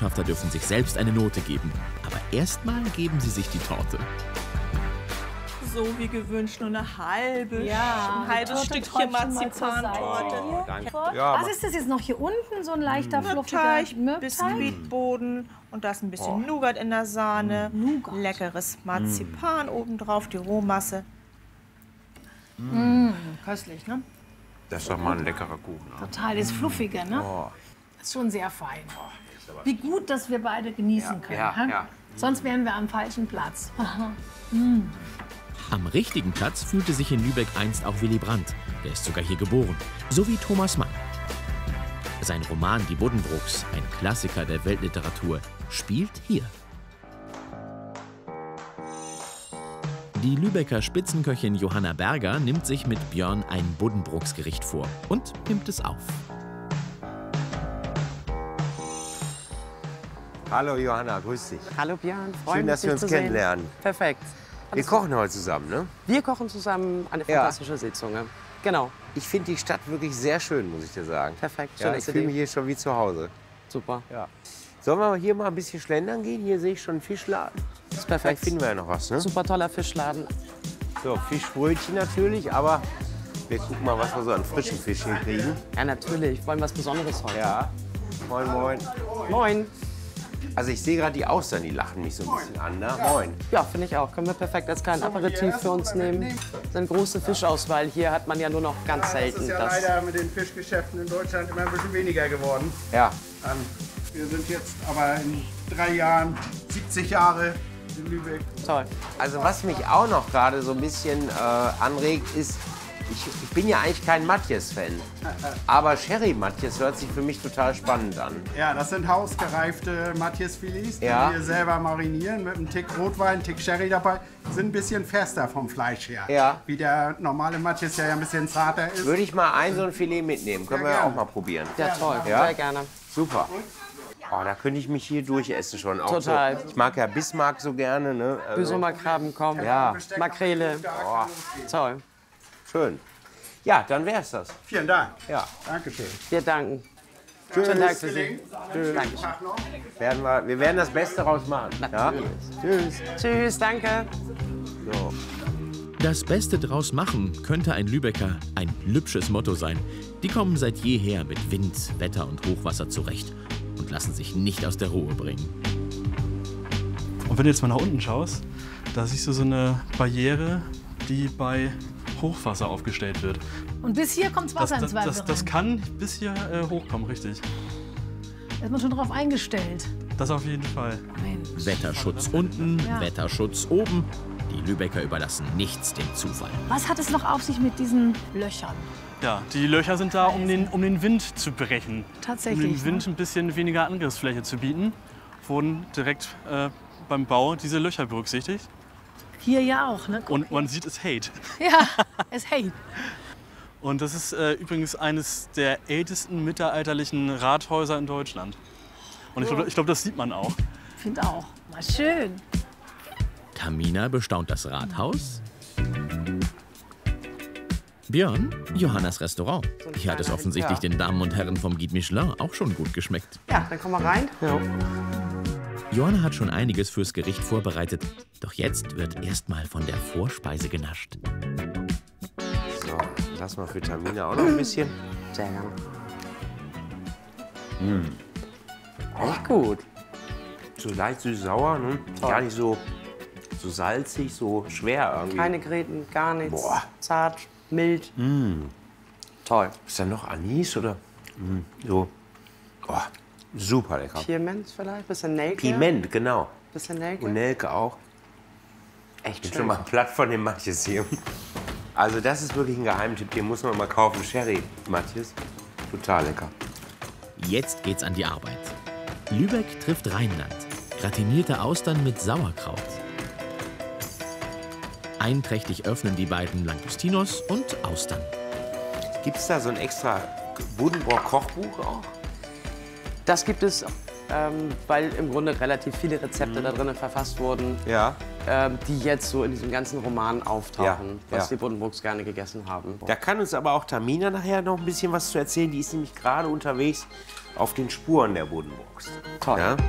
Botschafter dürfen sich selbst eine Note geben. Aber erstmal geben sie sich die Torte. So wie gewünscht, nur ein halbes Stückchen Marzipantorte. Ja, Was ist das jetzt noch hier unten? So ein leichter, fluffiger Teig, Mürbteig? Biskuitboden und da ist ein bisschen Nougat in der Sahne. Leckeres Marzipan obendrauf, die Rohmasse. Köstlich, ne? das ist doch mal ein leckerer Kuchen. Ne? Total, das Fluffige, ne? Das ist schon sehr fein. Wie gut, dass wir beide genießen können. ja, hä? ja. Sonst wären wir am falschen Platz. Am richtigen Platz fühlte sich in Lübeck einst auch Willy Brandt. Der ist sogar hier geboren. So wie Thomas Mann. Sein Roman Die Buddenbrooks, ein Klassiker der Weltliteratur, spielt hier. Die Lübecker Spitzenköchin Johanna Berger nimmt sich mit Björn ein Buddenbrooksgericht vor und nimmt es auf. Hallo Johanna, grüß dich. Hallo Björn, freue Schön, mich, dass wir dich uns zu sehen. kennenlernen. Perfekt. Wir kochen heute zusammen, ne? Wir kochen zusammen eine fantastische Seezunge. Genau, Ich finde die Stadt wirklich sehr schön, muss ich dir sagen. perfekt. Ja, Schöne ich fühle mich Idee. hier schon wie zu Hause. Super, Ja. Sollen wir hier mal ein bisschen schlendern gehen? Hier sehe ich schon einen Fischladen. das ist Vielleicht perfekt. finden wir ja noch was, ne? Super toller Fischladen. So, Fischbrötchen natürlich, aber wir gucken mal, was wir so an frischen Fisch hier kriegen. Ja, natürlich. Wollen was Besonderes heute. Ja. Moin, moin. Moin. Also ich sehe gerade die Austern, die lachen mich so ein bisschen an. Ne? Moin. Ja, finde ich auch. Können wir perfekt als kleinen Aperitif für uns nehmen. Das ist eine große Fischauswahl. Hier hat man ja nur noch ganz selten Das ist ja das. leider mit den Fischgeschäften in Deutschland immer ein bisschen weniger geworden. Ja. Wir sind jetzt aber in 3 Jahren 70 Jahre in Lübeck. Toll. Also was mich auch noch gerade so ein bisschen anregt, ist, ich bin ja eigentlich kein Matjes-Fan. Aber Sherry-Matjes hört sich für mich total spannend an. Ja, das sind hausgereifte Matjesfilets, die Ja. wir selber marinieren mit einem Tick Rotwein, einen Tick Sherry dabei. Sind ein bisschen fester vom Fleisch her. Ja. Wie der normale Matjes, der ja ein bisschen zarter ist. Würde ich mal so ein Filet mitnehmen. Können wir ja auch gerne. mal probieren. Ja, toll. Ja? Sehr gerne. Super. Oh, da könnte ich mich hier durchessen schon. Auch Total. So, ich mag ja Bismarck so gerne. Ne? Also, Büsumerkrabben kommen. ja, Makrele. Toll. schön. Ja, dann wär's das. Vielen Dank. Ja. Dankeschön. Wir danken. Tschüss. Schönen Tag für Sie. Dankeschön. Wir werden das Beste draus machen. Ja? Tschüss. Tschüss, danke. So. Das Beste draus machen könnte ein Lübecker ein lübsches Motto sein. Die kommen seit jeher mit Wind, Wetter und Hochwasser zurecht und lassen sich nicht aus der Ruhe bringen. Und wenn du jetzt mal nach unten schaust, da siehst du so eine Barriere, die bei Hochwasser aufgestellt wird. Und bis hier kommt das Wasser im Zweifel das rein. kann bis hier hochkommen, richtig. Da ist man schon drauf eingestellt. Das auf jeden Fall. Mensch. Wetterschutz unten, Ja. Wetterschutz oben. Die Lübecker überlassen nichts dem Zufall. Was hat es noch auf sich mit diesen Löchern? Ja, die Löcher sind da, um den Wind zu brechen. Tatsächlich, Um dem Wind ein bisschen weniger Angriffsfläche zu bieten, wurden direkt beim Bau diese Löcher berücksichtigt. Hier ja auch, ne? Und man sieht, es hält. Ja, es hält. Und das ist übrigens eines der ältesten mittelalterlichen Rathäuser in Deutschland. Und ich glaub, das sieht man auch. Ich finde auch. Mal schön. Tamina bestaunt das Rathaus. Björn, Johannas Restaurant. Hier hat es offensichtlich den Damen und Herren vom Guide Michelin auch schon gut geschmeckt. Ja, dann kommen wir rein. Ja. Johanna hat schon einiges fürs Gericht vorbereitet. Doch jetzt wird erstmal von der Vorspeise genascht. So, lass mal für Tamina auch noch ein bisschen. Sehr gerne. Echt gut. So leicht süß-sauer, ne? Gar nicht so salzig, so schwer irgendwie. Keine Gräten, gar nichts. Boah. Zart, mild. Toll. Ist da noch Anis oder? So. Oh, super lecker. Piment vielleicht, bisschen Nelke. Piment, genau. Bisschen Nelke. Und Nelke auch. Echt Ich bin schön. schon mal platt von dem Matjes hier. Also das ist wirklich ein Geheimtipp, den muss man mal kaufen. Sherry Matjes. Total lecker. Jetzt geht's an die Arbeit. Lübeck trifft Rheinland. Gratinierte Austern mit Sauerkraut. Einträchtig öffnen die beiden Langostinos und Austern. Gibt es da so ein extra Buddenbrook-Kochbuch auch? Das gibt es, weil im Grunde relativ viele Rezepte da drinnen verfasst wurden, Ja. die jetzt so in diesem ganzen Roman auftauchen, Ja, was ja. die Buddenbrooks gerne gegessen haben. Da kann uns aber auch Tamina nachher noch ein bisschen was zu erzählen. Die ist nämlich gerade unterwegs auf den Spuren der Buddenbrooks. Toll. Ja?